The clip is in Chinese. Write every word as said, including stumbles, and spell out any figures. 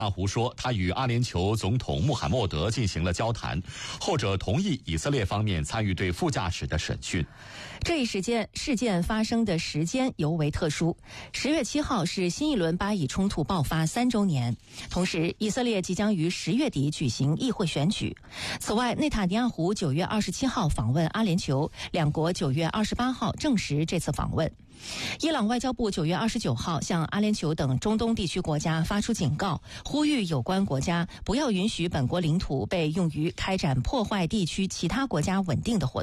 纳胡说，他与阿联酋总统穆罕默德进行了交谈，后者同意以色列方面参与对副驾驶的审讯。 这一事件事件发生的时间尤为特殊，十月七号是新一轮巴以冲突爆发三周年，同时以色列即将于十月底举行议会选举。此外，内塔尼亚胡九月二十七号访问阿联酋，两国九月二十八号证实这次访问。伊朗外交部九月二十九号向阿联酋等中东地区国家发出警告，呼吁有关国家不要允许本国领土被用于开展破坏地区其他国家稳定的活动。